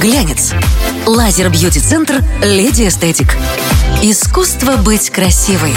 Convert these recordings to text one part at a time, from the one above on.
Глянец. Лазер-бьюти-центр «Леди Эстетик». Искусство быть красивой.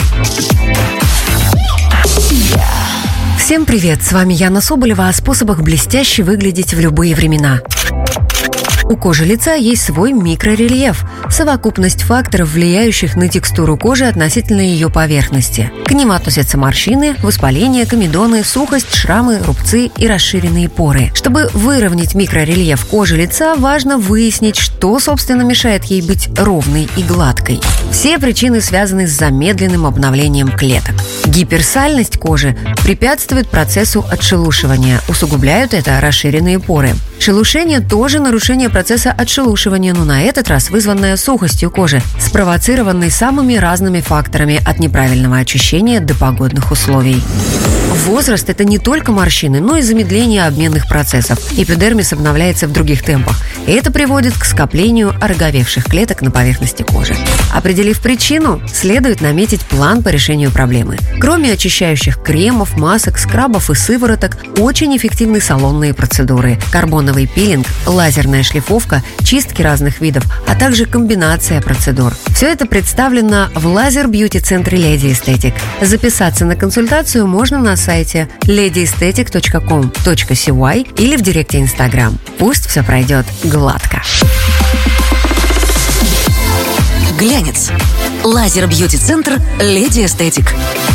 Всем привет! С вами Яна Соболева о способах блестяще выглядеть в любые времена. У кожи лица есть свой микрорельеф – совокупность факторов, влияющих на текстуру кожи относительно ее поверхности. К ним относятся морщины, воспаления, комедоны, сухость, шрамы, рубцы и расширенные поры. Чтобы выровнять микрорельеф кожи лица, важно выяснить, что, собственно, мешает ей быть ровной и гладкой. Все причины связаны с замедленным обновлением клеток. Гиперсальность кожи препятствует процессу отшелушивания, усугубляют это расширенные поры. Шелушение тоже нарушение процесса отшелушивания, но на этот раз вызванное сухостью кожи, спровоцированной самыми разными факторами от неправильного очищения до погодных условий. Возраст – это не только морщины, но и замедление обменных процессов. Эпидермис обновляется в других темпах, и это приводит к скоплению ороговевших клеток на поверхности кожи. Определив причину, следует наметить план по решению проблемы. Кроме очищающих кремов, масок, скрабов и сывороток, очень эффективны салонные процедуры – карбоновый пилинг, лазерная шлифовка, чистки разных видов, а также комбинация процедур. Все это представлено в лазер-бьюти-центре Lady Aesthetic. Записаться на консультацию можно на сайте ladyesthetic.com.cy или в директе Instagram. Пусть все пройдет гладко. Глянец. Лазер-бьюти-центр «Леди Эстетик».